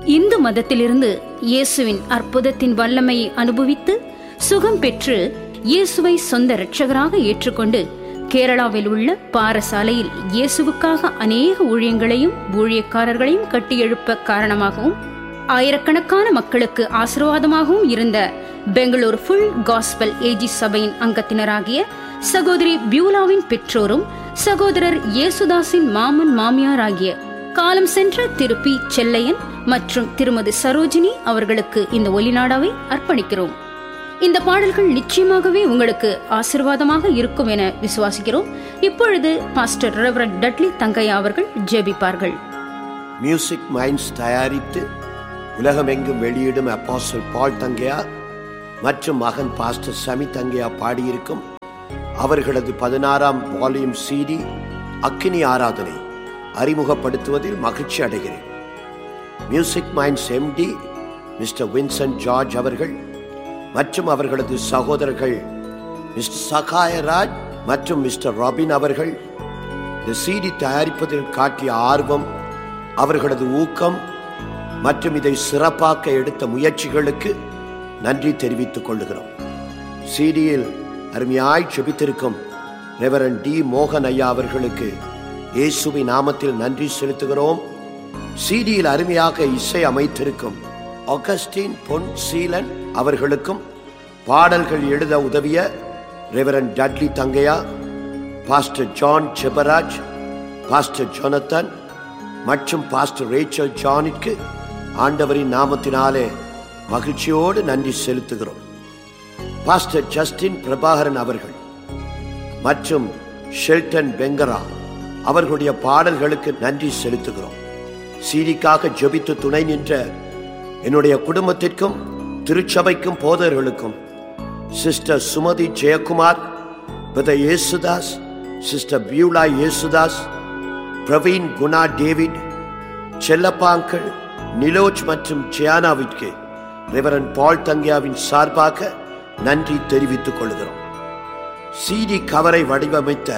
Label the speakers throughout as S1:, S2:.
S1: இந்து மதத்திலிருந்து இயேசுவின் அற்புதத்தின் வல்லமையை அனுபவித்து சுகம் பெற்று இயேசுவை சொந்த இரட்சகராக ஏற்றுக்கொண்டு கேரளாவில் உள்ள பாரசாலையில் இயேசுவுக்காக அநேக ஊழியங்களையும் ஊழியக்காரர்களையும் கட்டியெழுப்ப காரணமாகவும் ஆயிரக்கணக்கான மக்களுக்கு ஆசீர்வாதமாகவும் இருந்த பெங்களூர் ஃபுல் காஸ்பல் ஏஜி சபையின் அங்கத்தினராகிய சகோதரி பியூலாவின் பெற்றோரும் சகோதரர் இயேசுதாஸின் மாமன் மாமியார் ஆகிய காலம் சென்ற திரு பி செல்லையன் மற்றும் திருமதி சரோஜினி அவர்களுக்கு இந்த ஒலிநாடாவை அர்ப்பணிக்கிறோம். இந்த பாடல்கள் நிச்சயமாகவே உங்களுக்கு ஆசீர்வாதமாக இருக்கும் என விசுவாசிக்கிறோம். இப்பொழுது பாஸ்டர் ரெவரண்ட் டட்லி தங்கையா அவர்கள் ஜெபிப்பார்கள்.
S2: மியூசிக் மைண்ட்ஸ் தயாரித்து உலகமெங்கும் வெளியிடும் அப்போஸ்தலர் பால் தங்கையா மற்றும் மகன் பாஸ்டர் சமி தங்கையா பாடியிருக்கும் அவர்களது 16ஆம் வால்யூம் CD அக்கினி ஆராதனை அறிமுகப்படுத்துவதில் மகிழ்ச்சி அடைகிறேன். Music minds MD mister Vincent George அவர்கள் மற்றும் அவர்களது சகோதரர்கள் மிஸ்டர் சகாயராஜ் மற்றும் மிஸ்டர் ராபின் அவர்கள் இந்த CD தயாரிப்பதில் காட்டிய ஆர்வம், அவர்களது ஊக்கம் மற்றும் இதை சிறப்பாக்க எடுத்த முயற்சிகளுக்கு நன்றி தெரிவித்துக் கொள்கிறோம். CDயில் அருமையாய் ஜெபித்திருக்கும் ரெவரண்ட் டி மோகன் ஐயா அவர்களுக்கு இயேசுவின் நாமத்தில் நன்றி செலுத்துகிறோம். CDயில் அருமையாக இசை அமைத்திருக்கும் ஆகஸ்டின் பொன் சீலன் அவர்களுக்கும் பாடல்கள் எழுத உதவிய ரெவரண்ட் டட்லி தங்கையா, pastor John Jebaraj, pastor Jonathan மற்றும் பாஸ்டர் ரேச்சல் ஜானிற்கு ஆண்டவரின் நாமத்தினாலே மகிழ்ச்சியோடு நன்றி செலுத்துகிறோம். பாஸ்டர் ஜஸ்டின் பிரபாகரன் அவர்கள் மற்றும் ஷெல்டன் பெங்கரா அவர்களுடைய பாடல்களுக்கு நன்றி செலுத்துகிறோம். CDக்காக ஜெபித்து துணை நின்ற என்னுடைய குடும்பத்திற்கும் திருச்சபைக்கும் போதர்களுக்கும் sister Sumathi Jayakumar, brother Yesudas, sister Beulah Yesudas, Praveen Guna David, செல்லப்பாங்கள் Niloj மற்றும் ஜியானாவிற்கு ரெவரண்ட் பால் தங்கையாவின் சார்பாக நன்றி தெரிவித்துக் கொள்கிறோம். CD கவரை வடிவமைத்த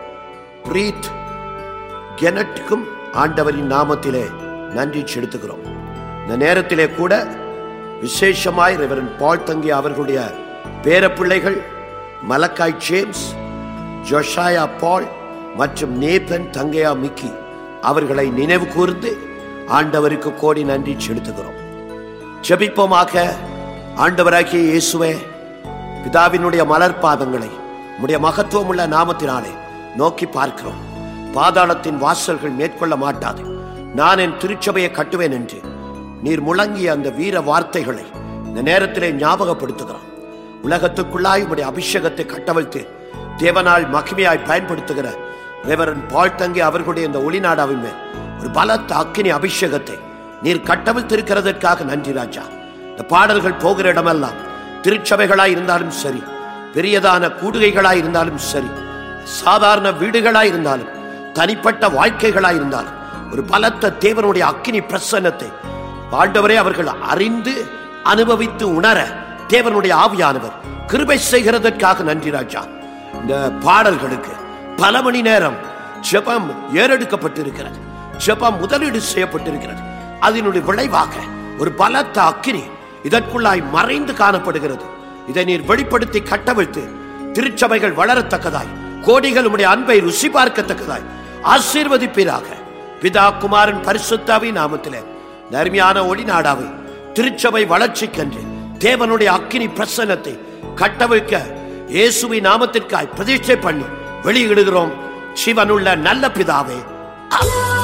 S2: பிரீத் கெனட்டுக்கும் ஆண்டவரின் நாமத்திலே நன்றி செலுத்துகிறோம். இந்த நேரத்திலே கூட விசேஷமாய் ரெவரண்ட் பால் தங்கையா அவர்களுடைய பேரப்பிள்ளைகள் மலக்காய் ஜேம்ஸ், ஜோஷாயா பால் மற்றும் நேபன் தங்கையா மிக்கி அவர்களை நினைவு கூர்ந்து ஆண்டவருக்கு கோடி நன்றி செலுத்துகிறோம். ஜெபிப்போமாக. ஆண்டவராகிய இயேசுவே, பிதாவினுடைய மலர் பாதங்களை உம்முடைய மகத்துவம் உள்ள நாமத்தினாலே நோக்கி பார்க்கிறோம். பாதாளத்தின் வாசல்கள் மேற்கொள்ள மாட்டாது, நான் என் திருச்சபையை கட்டுவேன் என்று நீர் முழங்கிய அந்த வீர வார்த்தைகளை இந்த நேரத்திலே ஞாபகப்படுத்துகிறோம். உலகத்துக்குள்ளாய் உம்முடைய அபிஷேகத்தை கட்டவிழ்த்து தேவனால் மகிமையாய் பயன்படுத்துகிற ரெவரண்ட் பால் தங்கை அவர்களுடைய இந்த ஒளிநாடாவின் மேல் ஒரு பலத்த அக்கினி அபிஷேகத்தை நீர் கட்டவிழ்த்திருக்கிறதற்காக நன்றி ராஜா. இந்த பாடல்கள் போகிற இடமெல்லாம் திருச்சபைகளாய் இருந்தாலும் சரி, பெரியதான கூடுகைகளாய் இருந்தாலும் சரி, சாதாரண வீடுகளாய் இருந்தாலும், தனிப்பட்ட வாழ்க்கைகளாய் இருந்தாலும் ஒரு பலத்த தேவனுடைய அக்கினி பிரசன்னத்தை ஆண்டவரே அவர்கள் அறிந்து அனுபவித்து உணர தேவனுடைய ஆவியானவர் கிருபை செய்கிறதற்காக நன்றி ராஜா. இந்த பாடல்களுக்கு பல மணி நேரம் ஜெபம் ஏறெடுக்கப்பட்டிருக்கிறது, ஜெபம் முதலீடு செய்யப்பட்டிருக்கிறது. அதனுடைய விளைவாக ஒரு பலத்த அக்கினி இதற்குள்ளாய் மறைந்து காணப்படுகிறது. இதை நீர் வெளிப்படுத்தி கட்டவிழ்த்து திருச்சபைகள் வளரத்தக்கதாய், கோடிகள் உம்முடைய அன்பை ருசி பார்க்கத்தக்கதாய் ஆசீர்வதிப்பீராக. பிதா குமாரன் பரிசுத்தாவின் நாமத்திலே அருமையான ஒளிநாடாவை திருச்சபை வளர்ச்சிக்கென்று தேவனுடைய அக்கினி பிரசன்னத்தை கட்டவிழ்க்க இயேசுவின் நாமத்திற்காய் பிரதிஷ்டை பண்ணி வெளியிடுகிறோம். சிவனுள்ள நல்ல பிதாவே.